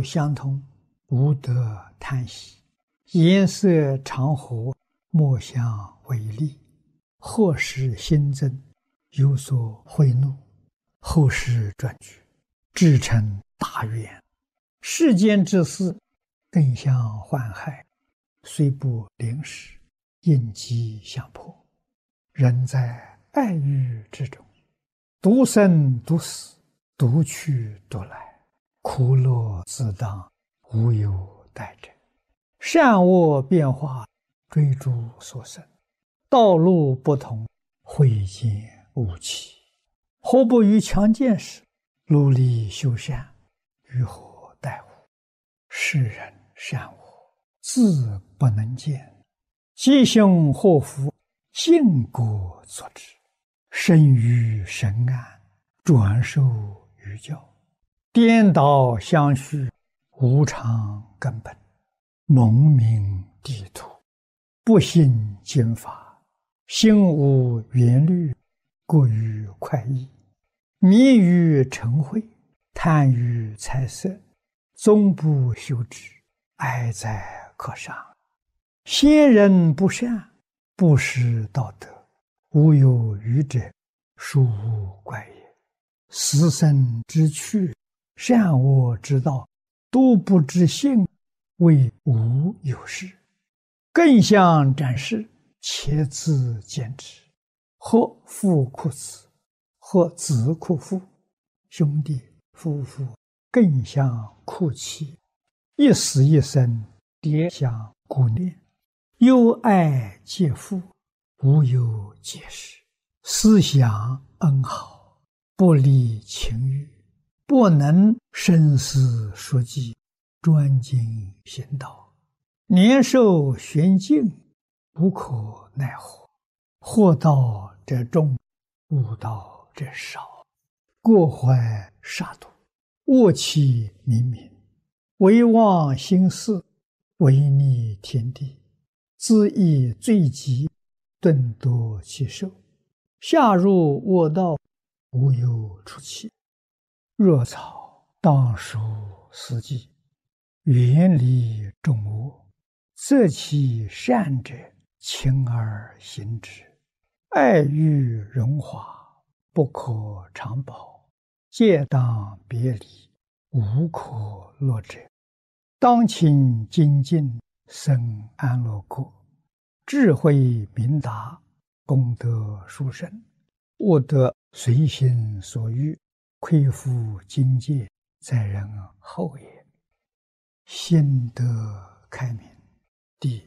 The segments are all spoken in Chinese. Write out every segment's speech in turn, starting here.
相同，无得贪喜；颜色常和，莫相违逆。或使心增，有所贿赂；后世转居，至成大愿。世间之事，更相患害，虽不临时，应机相迫。人在爱欲之中，独生独死，独去独来，苦乐自当，无有待者。善恶变化，追逐所生，道路不同，慧见无期。何不于强健时，努力修善，于何待乎？世人善恶，自不能见。吉凶祸福，尽果作之。生于神安，转受于教。颠倒相续，无常根本。蒙明地土，不信经法，心无缘虑，过于快意。迷于嗔恚，贪于财色，终不修之，哀哉可伤。先人不善，不识道德，无有愚者，殊无怪也。死生之趣，善恶之道，都不知性，谓无有事。更相展示，且自见之。或父哭子，或子哭父，兄弟夫妇更相哭泣，一死一生，迭相顾念。忧爱皆父，无有解释。思想恩好，不离情欲，不能深思熟记，专精行道。年寿玄静，无可奈何。惑道者众，悟道者少。过怀杀戮，恶气冥冥，唯忘心事，违逆天地，自益罪极，顿夺其寿。下入恶道，无有出期。若草当属四季，远离众恶，择其善者，勤而行之。爱欲荣华，不可长保，戒当别离，无可乐者。当勤精进，生安乐国。智慧明达，功德殊胜。悟得随心所欲，亏负境界，在人后也。心得开明。第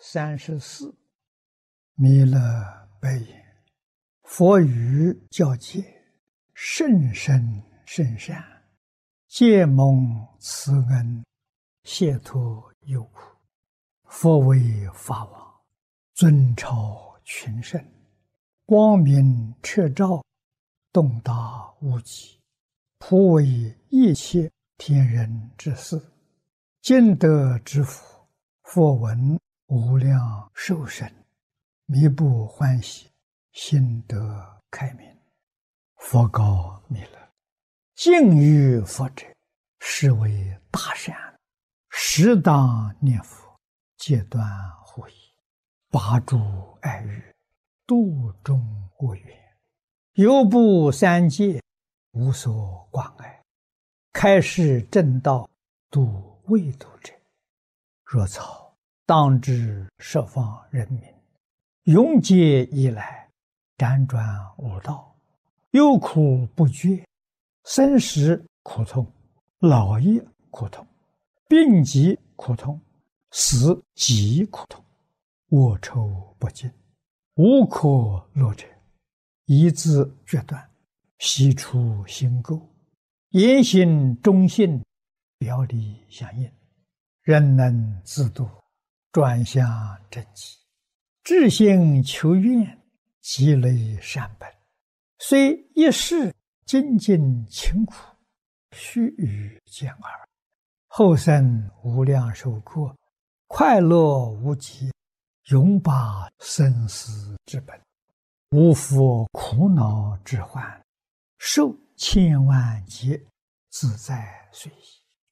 34。弥勒白言：佛语教戒，甚深甚善，皆蒙慈恩，解脱忧苦。佛为法王，尊超群圣，光明彻照，洞达无极，普为一切天人之事。今得之福，佛闻无量寿生，弥不欢喜，心得开明。佛告弥勒：敬于佛者，是为大善，适当念佛，戒断护疑，拔诸爱欲，度众恶缘，犹不三界，无所关爱，开示正道，度未度者。若草当知十方人民，永劫以来，辗转无道，忧苦不绝，生时苦痛，老也苦痛，病疾苦痛，死极苦痛，恶臭不尽，无可乐者。一字决断，悉出心垢，言行忠信，表里相应，人能自度，转向正极，至心求愿，积累善本，虽一世精进勤苦，须臾见耳，后生无量寿过，快乐无极，永拔生死之本，无复苦恼之患，受千万劫，自在随意。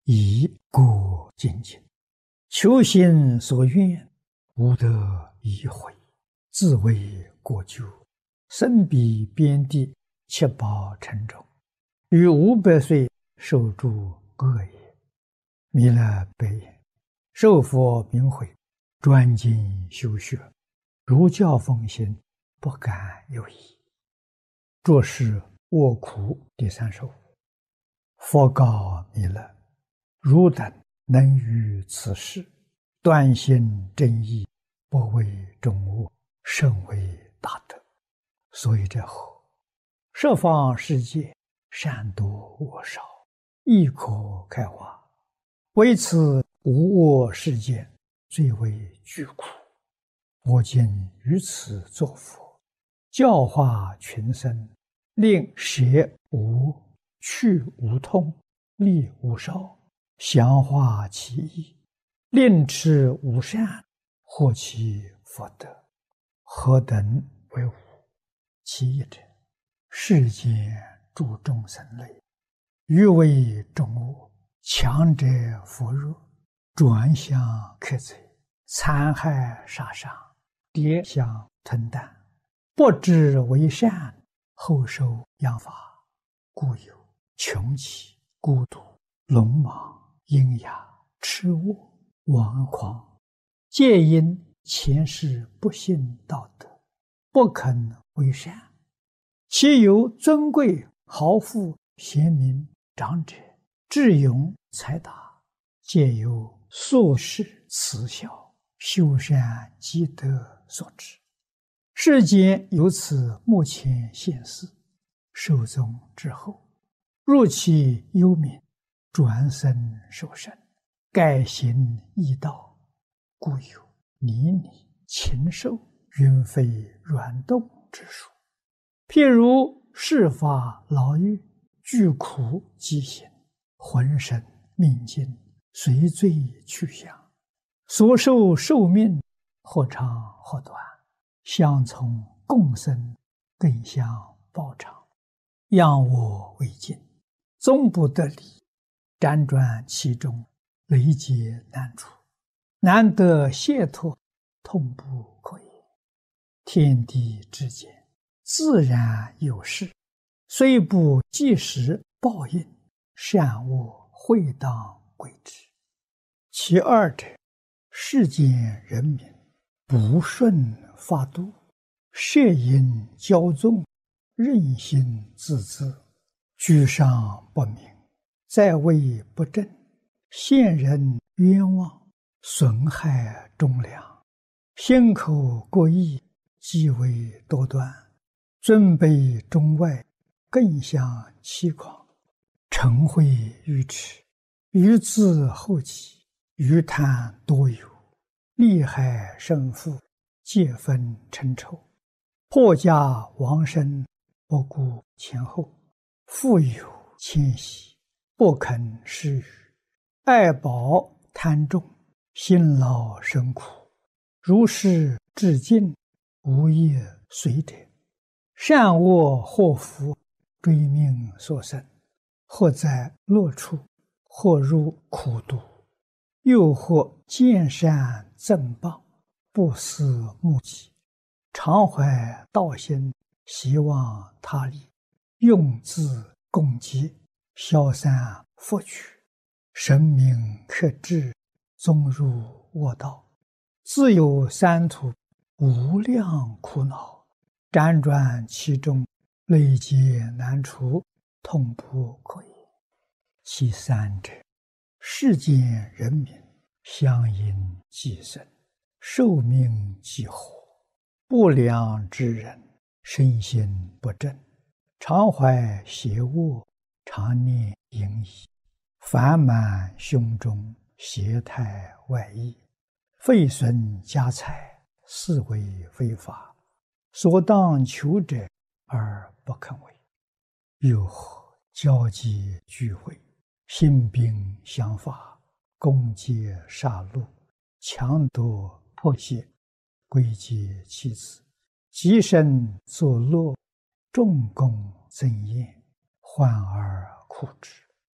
以过精进，求心所愿，无得已悔，自为过咎，身彼边地，七宝沉重，于500岁受诸恶也。弥勒白言：受佛明慧，专精修学，如教奉行，不敢有疑。着是卧苦第35。佛告弥勒：汝等能于此事，断心正义，不为众恶，甚为大德。所以者何？十方世界，善多恶少，亦可开化。为此无我世界，最为巨苦。我今于此作佛，教化群生，令舍无、去无痛，利无少，详化其意，令持无善，获其福德。何等为无？其一者，世间诸众生类，欲为众恶，强者扶弱，转向克贼，残害杀伤，跌相吞啖，不知为善，后受殃罚，故有穷奇、孤独、鲁莽、阴哑、痴恶、顽狂，皆因前世不信道德，不肯为善。其有尊贵、豪富、贤明、长者、智勇、才达，皆由宿世慈孝、修善积德所致。世间由此目前现世，寿终之后，入其幽冥，转生受生，改行异道，故有泥泞、禽兽、云飞软动之术。譬如世法牢狱，具苦饥行，浑身命尽，随罪去向，所受寿命或长或短，相从共生，更相报偿，仰我为镜，终不得离，辗转其中，累劫难除，难得解脱，痛不可言。天地之间，自然有事，虽不即时报应，善恶会当归之。其二者，世间人民不顺法度，摄因骄纵，任性自恣，居上不明，在位不正，陷人冤枉，损害忠良，心口过意，极为多端，尊卑中外，更相欺诳，嗔恚愚痴，愚自后己，愚贪多有，利害胜负，皆分称仇，破家亡身，不顾前后，富有谦息，不肯施予，爱宝贪重，辛劳生苦，如是至尽，无业随者，善恶祸福，追命所生，或在乐处，或入苦毒，又或见善赠谤，不思目己，常怀道心，希望他利，用自共济，消散福取，神明克制，终入恶道，自有三途，无量苦恼，辗转其中，累劫难除，痛不可言。其三者，世间人民相因寄生，寿命既活，不良之人，身心不正，常怀邪恶，常念淫逸，烦满胸中，邪态外溢，废损家财，是为非法，所当求者而不肯为。又何交际聚会，兴兵相伐，攻击杀戮，强夺迫胁，归结其子，极身作乐，众功增宴，患而苦之。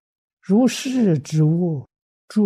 如是之物，